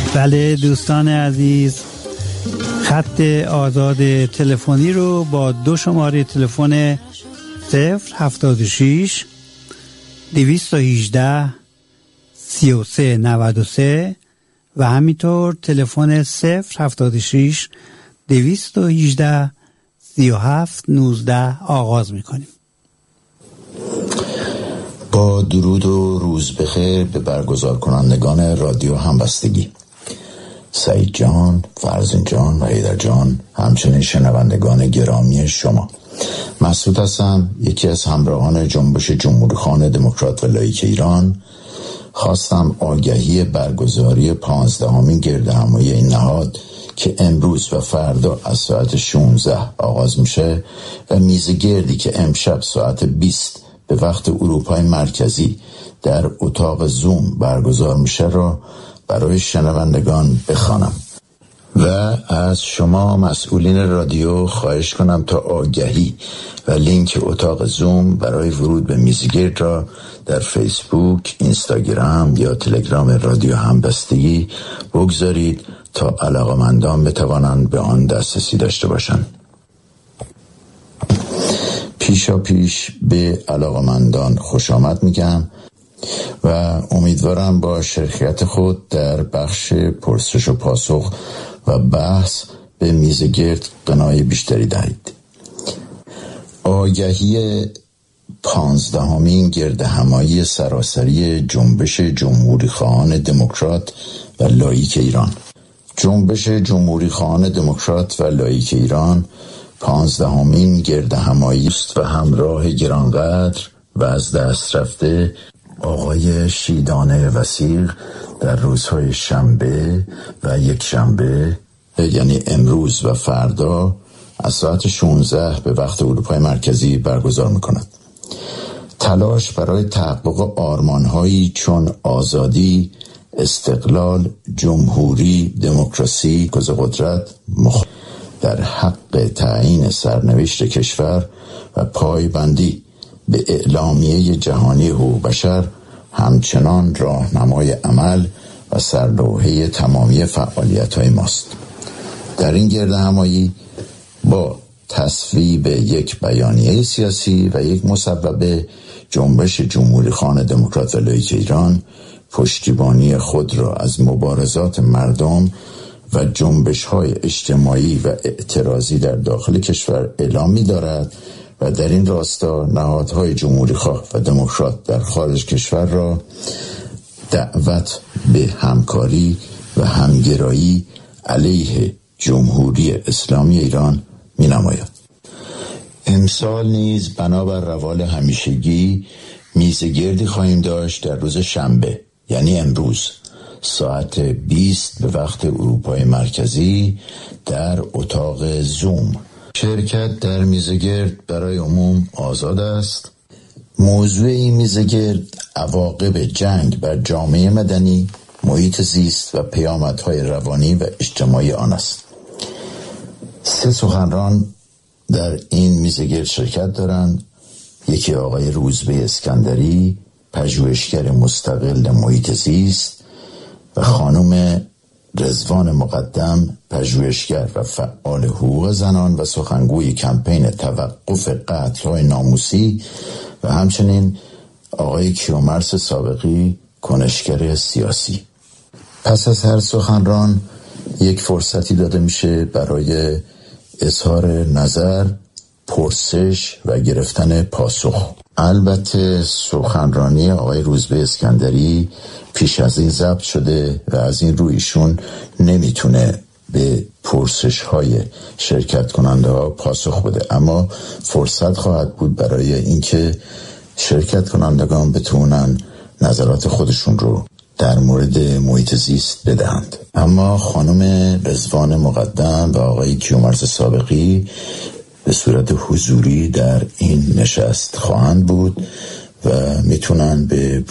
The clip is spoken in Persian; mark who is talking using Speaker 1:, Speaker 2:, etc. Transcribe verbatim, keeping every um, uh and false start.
Speaker 1: بله دوستان عزیز، خط آزاد تلفنی رو با دو شماره تلفن صفر هفتاد و شش دویست و هجده سی و سه نود و سه و همینطور تلفن صفر هفتاد و شش دویست و هجده سی و هفت نوزده آغاز میکنیم.
Speaker 2: با درود و روز بخیر به برگزار کنندگان رادیو همبستگی، سعید جان، فرزین جان و حیدر جان، همچنین شنوندگان گرامی شما. مسعود هستم، یکی از همراهان جنبش جمهوریخوان دموکرات و لاییک ایران. خواستم آگهی برگزاری پانزدهمین گردهمایی این نهاد که امروز و فردا از ساعت شانزده آغاز میشه و میز گردی که امشب ساعت بیست به وقت اروپای مرکزی در اتاق زوم برگزار میشه را برای شنوندگان بخوانم و از شما مسئولین رادیو خواهش کنم تا آگهی و لینک اتاق زوم برای ورود به میزگرد را در فیسبوک، اینستاگرام یا تلگرام رادیو همبستگی بگذارید تا علاقمندان بتوانند به آن دسترسی داشته باشند. پیشا پیش به علاقمندان خوش آمد میگم و امیدوارم با شرکت خود در بخش پرسش و پاسخ و بحث به میز گرد قناعت بیشتری دهید. آگهی پانزدهمین گردهمایی سراسری جنبش جمهوریخواهان دموکرات و لاییک ایران. جنبش جمهوریخواهان دموکرات و لاییک ایران پانزدهمین گردهمایی است و همراه گرانقدر و از دست رفته آقای شیدانه وثیق در روزهای شنبه و یک شنبه، یعنی امروز و فردا، از ساعت شانزده به وقت اروپای مرکزی برگزار می‌کند. تلاش برای تحقق آرمان‌هایی چون آزادی، استقلال، جمهوری، دموکراسی، گز قدرت مخ... در حق تعیین سرنوشت کشور و پایبندی به اعلامیه جهانی حقوق بشر همچنان راهنمای عمل و سرلوحه تمامی فعالیت‌های ماست. در این گردهمایی با تصویب یک بیانیه سیاسی و یک مصوبه، جنبش جمهوریخوان دموکرات و لاییک ایران پشتیبانی خود را از مبارزات مردم و جنبش‌های اجتماعی و اعتراضی در داخل کشور اعلام می‌دارد و در این راستا نهادهای جمهوریخواه و دموکرات در خارج کشور را دعوت به همکاری و همگرایی علیه جمهوری اسلامی ایران می‌نماید. امسال نیز بنابر روال همیشگی میز گردی خواهیم داشت در روز شنبه، یعنی امروز، ساعت بیست به وقت اروپای مرکزی در اتاق زوم. شرکت در میزگرد برای عموم آزاد است. موضوع این میزگرد عواقب جنگ بر جامعه مدنی، محیط زیست و پیامدهای روانی و اجتماعی آن است. سه سخنران در این میزگرد شرکت دارند. یکی آقای روزبه اسکندری، پژوهشگر مستقل محیط زیست، و خانم رضوان مقدم، پژوهشگر و فعال حقوق زنان و سخنگوی کمپین توقف قتل‌های ناموسی، و همچنین آقای کیومرث سابقی، کنشگر سیاسی. پس از هر سخنران یک فرصتی داده میشه برای اظهار نظر، پرسش و گرفتن پاسخ. البته سخنرانی آقای روزبه اسکندری پیش از این ضبط شده و از این روی ایشون نمیتونه به پرسش های شرکت کننده ها پاسخ بده، اما فرصت خواهد بود برای اینکه شرکت کنندگان بتونن نظرات خودشون رو در مورد محیط زیست بدهند. اما خانم رضوان مقدم و آقای کیومرث سابقی به صورت حضوری در این نشست خواهند بود و میتونن به